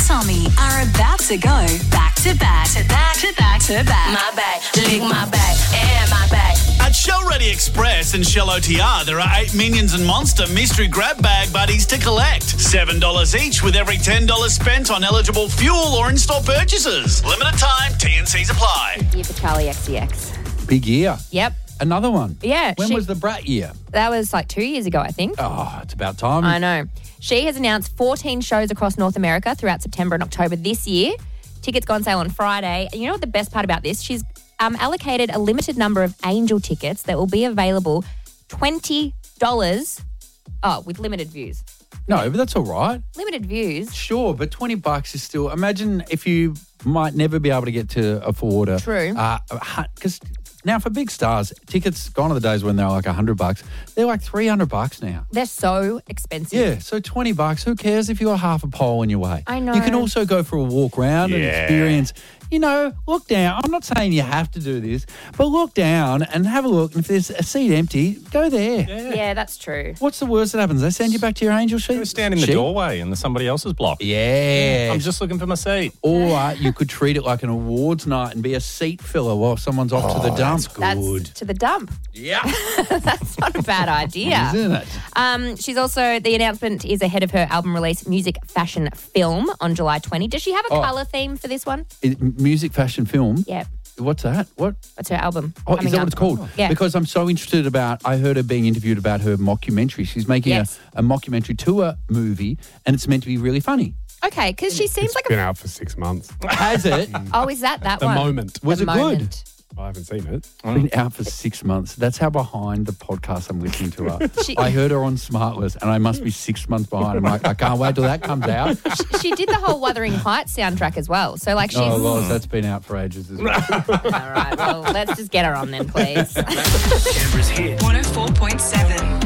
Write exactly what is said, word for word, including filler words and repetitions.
Tommy are about to go back to back to back to back to back. My bag, lick my bag, and my bag. At Shell Ready Express and Shell O T R, there are eight Minions and Monster mystery grab bag buddies to collect. seven dollars each with every ten dollars spent on eligible fuel or in-store purchases. Limited time, T and Cs apply. Year for Charlie X C X. Big year. Yep. Another one. Yeah. When she- was the Brat year? That was like two years ago, I think. Oh, it's about time. I know. She has announced fourteen shows across North America throughout September and October this year. Tickets go on sale on Friday. And you know what the best part about this? She's um, allocated a limited number of Angel tickets that will be available twenty dollars oh, with limited views. No, but that's all right. Limited views. Sure, but twenty bucks is still... Imagine if you might never be able to get to afford a... True. Because now for big stars, tickets, gone are the days when they're like one hundred bucks. They're like three hundred bucks now. They're so expensive. Yeah, so twenty bucks, who cares if you got half a pole in your way? I know. You can also go for a walk around and Yeah. experience, you know, look down. I'm not saying you have to do this, but look down and have a look. And if there's a seat empty, go there. Yeah, that's true. What's the worst that happens? They send you back to your angel sheet? Go stand in the sheet? doorway in the somebody else's block. Yeah. I'm just looking for my seat. Or you could treat it like an awards night and be a seat filler while someone's off to the dump. That's to the dump. Yeah. That's not a bad idea. Isn't it? Um, she's also, the announcement is ahead of her album release, Music Fashion Film, on July twentieth. Does she have a Oh. colour theme for this one? It- music, fashion, film. Yeah. What's that? What? That's her album. Oh, coming is that up. what it's called? Yeah. Because I'm so interested about, I heard her being interviewed about her mockumentary. She's making Yes. a, a mockumentary tour movie and it's meant to be really funny. Okay, because she seems It's like been a... out for six months. Has it? Oh, is that that The one? moment. Was The it good? moment. I haven't seen it. Been out for six months. That's how behind the podcast I'm listening to her. She- I heard her on Smartless and I must be six months behind. I'm like, I can't wait till that comes out. She did the whole Wuthering Heights soundtrack as well. So, like, she's... Oh, Loz, that's been out for ages as well. All right, well, let's just get her on then, please. one oh four point seven